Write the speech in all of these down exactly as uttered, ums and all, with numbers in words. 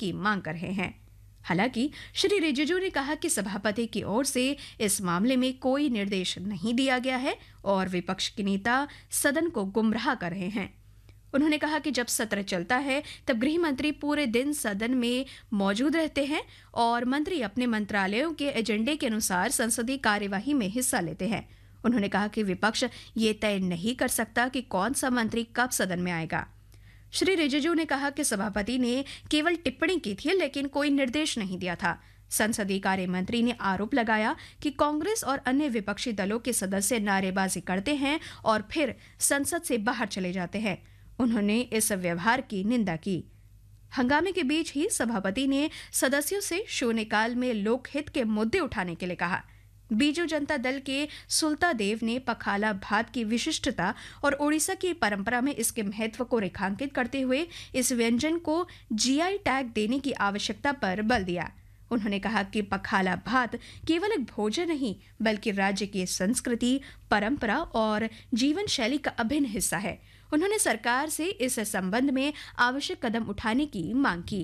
की मांग कर रहे हैं। हालांकि श्री रिजिजू ने कहा कि सभापति की ओर से इस मामले में कोई निर्देश नहीं दिया गया है और विपक्ष के नेता सदन को गुमराह कर रहे हैं। उन्होंने कहा कि जब सत्र चलता है तब गृह मंत्री पूरे दिन सदन में मौजूद रहते हैं और मंत्री अपने मंत्रालयों के एजेंडे के अनुसार संसदीय कार्यवाही में हिस्सा लेते हैं। उन्होंने कहा कि विपक्ष ये तय नहीं कर सकता कि कौन सा मंत्री कब सदन में आएगा। श्री रिजिजू ने कहा कि सभापति ने केवल टिप्पणी की थी, लेकिन कोई निर्देश नहीं दिया था। संसदीय कार्य मंत्री ने आरोप लगाया कि कांग्रेस और अन्य विपक्षी दलों के सदस्य नारेबाजी करते हैं और फिर संसद से बाहर चले जाते हैं। उन्होंने इस व्यवहार की निंदा की। हंगामे के बीच ही सभापति ने सदस्यों से शून्यकाल में लोकहित के मुद्दे उठाने के लिए कहा। बीजू जनता दल के सुलता देव ने पखाला भात की विशिष्टता और ओडिशा की परंपरा में इसके महत्व को रेखांकित करते हुए इस व्यंजन को जीआई टैग देने की आवश्यकता पर बल दिया। उन्होंने कहा कि पखाला भात केवल एक भोजन नहीं बल्कि राज्य की संस्कृति, परंपरा और जीवन शैली का अभिन्न हिस्सा है। उन्होंने सरकार से इस संबंध में आवश्यक कदम उठाने की मांग की।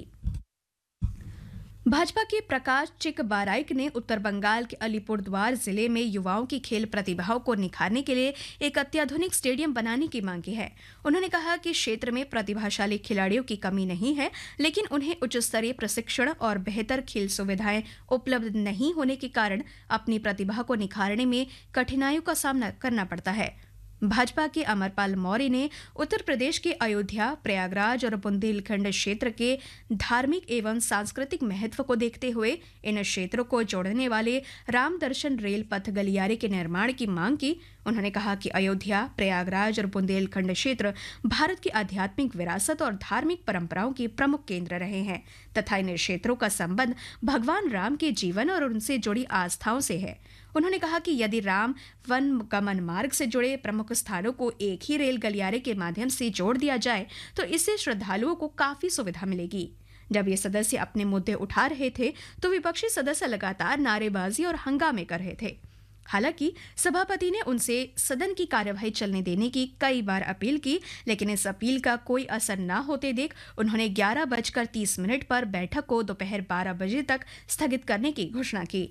भाजपा के प्रकाश चिकबाराइक ने उत्तर बंगाल के अलीपुरद्वार जिले में युवाओं की खेल प्रतिभाओं को निखारने के लिए एक अत्याधुनिक स्टेडियम बनाने की मांग की है। उन्होंने कहा कि क्षेत्र में प्रतिभाशाली खिलाड़ियों की कमी नहीं है, लेकिन उन्हें उच्च स्तरीय प्रशिक्षण और बेहतर खेल सुविधाएं उपलब्ध नहीं होने के कारण अपनी प्रतिभा को निखारने में कठिनाइयों का सामना करना पड़ता है। भाजपा के अमरपाल मौर्य ने उत्तर प्रदेश के अयोध्या, प्रयागराज और बुंदेलखंड क्षेत्र के धार्मिक एवं सांस्कृतिक महत्व को देखते हुए इन क्षेत्रों को जोड़ने वाले राम दर्शन रेल पथ गलियारे के निर्माण की मांग की। उन्होंने कहा कि अयोध्या, प्रयागराज और बुंदेलखंड क्षेत्र भारत की आध्यात्मिक विरासत और धार्मिक परंपराओं के प्रमुख केंद्र रहे हैं तथा इन क्षेत्रों का संबंध भगवान राम के जीवन और उनसे जुड़ी आस्थाओं से है। उन्होंने कहा कि यदि राम वन गमन मार्ग से जुड़े प्रमुख स्थानों को एक ही रेल गलियारे के माध्यम से जोड़ दिया जाए तो इससे श्रद्धालुओं को काफी सुविधा मिलेगी। जब ये सदस्य अपने मुद्दे उठा रहे थे तो विपक्षी सदस्य लगातार नारेबाजी और हंगामे कर रहे थे। हालांकि सभापति ने उनसे सदन की कार्यवाही चलने देने की कई बार अपील की, लेकिन इस अपील का कोई असर न होते देख उन्होंने ग्यारह बजकर तीस मिनट पर बैठक को दोपहर बारह बजे तक स्थगित करने की घोषणा की।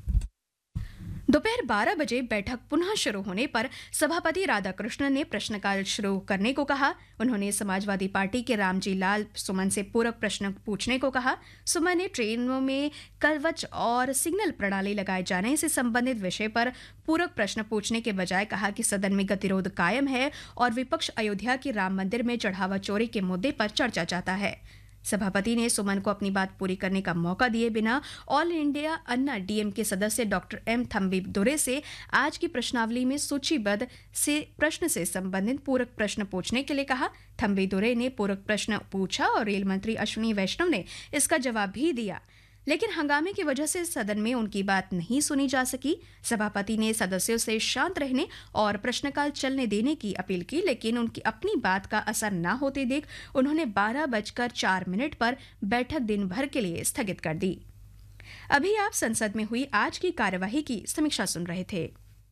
दोपहर बारह बजे बैठक पुनः शुरू होने पर सभापति राधाकृष्णन ने प्रश्नकाल शुरू करने को कहा। उन्होंने समाजवादी पार्टी के रामजी लाल सुमन से पूरक प्रश्न पूछने को कहा। सुमन ने ट्रेनों में कवच और सिग्नल प्रणाली लगाए जाने से संबंधित विषय पर पूरक प्रश्न पूछने के बजाय कहा कि सदन में गतिरोध कायम है और विपक्ष अयोध्या के राम मंदिर में चढ़ावा चोरी के मुद्दे पर चर्चा चाहता है। सभापति ने सुमन को अपनी बात पूरी करने का मौका दिए बिना ऑल इंडिया अन्ना डीएमके सदस्य डॉक्टर एम थम्बी दुरे से आज की प्रश्नावली में सूचीबद्ध से प्रश्न से संबंधित पूरक प्रश्न पूछने के लिए कहा। थम्बी दुरे ने पूरक प्रश्न पूछा और रेल मंत्री अश्विनी वैष्णव ने इसका जवाब भी दिया, लेकिन हंगामे की वजह से सदन में उनकी बात नहीं सुनी जा सकी। सभापति ने सदस्यों से शांत रहने और प्रश्नकाल चलने देने की अपील की, लेकिन उनकी अपनी बात का असर न होते देख उन्होंने बारह बजकर चार मिनट पर बैठक दिन भर के लिए स्थगित कर दी। अभी आप संसद में हुई आज की कार्यवाही की समीक्षा सुन रहे थे।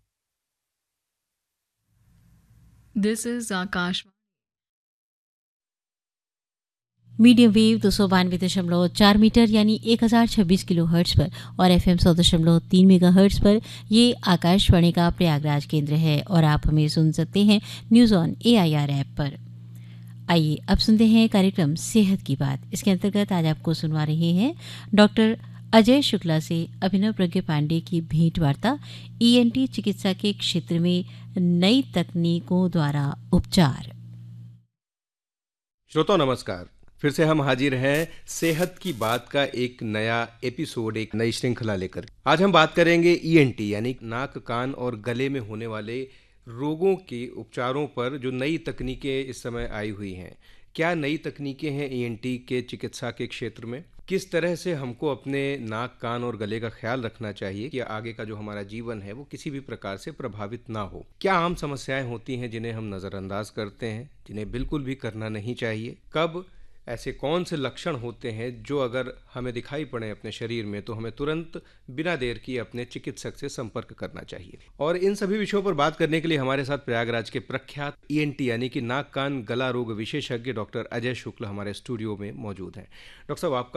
This is Akash medium wave दो सौ बानवे दशमलव चार मीटर यानी एक हजार छब्बीस किलो हर्ट्ज पर और एफ एम सौ दशमलव तीन मेगा हर्ट्ज पर ये आकाशवाणी का प्रयागराज केंद्र है और आप हमें सुन सकते हैं news on A I R app पर। आइए अब सुनते हैं कार्यक्रम सेहत की बात। इसके अंतर्गत आज आपको सुनवा रहे हैं डॉक्टर अजय शुक्ला से अभिनव प्रज्ञ पांडे की भेंट वार्ता, ई एन टी चिकित्सा के क्षेत्र में नई तकनीकों द्वारा उपचार। श्रोताओं नमस्कार, फिर से हम हाजिर हैं सेहत की बात का एक नया एपिसोड, एक नई श्रृंखला लेकर। आज हम बात करेंगे ई एन टी यानी नाक, कान और गले में होने वाले रोगों के उपचारों पर, जो नई तकनीकें इस समय आई हुई हैं। क्या नई तकनीकें हैं ई एन टी के चिकित्सा के क्षेत्र में? किस तरह से हमको अपने नाक, कान और गले का ख्याल रखना चाहिए कि आगे का जो हमारा जीवन है वो किसी भी प्रकार से प्रभावित ना हो? क्या आम समस्याएं होती हैं जिन्हें हम नज़रअंदाज करते हैं, जिन्हें बिल्कुल भी करना नहीं चाहिए? कब ऐसे कौन से लक्षण होते हैं जो अगर हमें दिखाई पड़े अपने शरीर में तो हमें तुरंत बिना देर किए अपने चिकित्सक से संपर्क करना चाहिए? और इन सभी विषयों पर बात करने के लिए हमारे साथ प्रयागराज के प्रख्यात ई एन टी यानी कि नाक, कान, गला रोग विशेषज्ञ डॉक्टर अजय शुक्ल हमारे स्टूडियो में मौजूद हैं। डॉक्टर साहब, आपका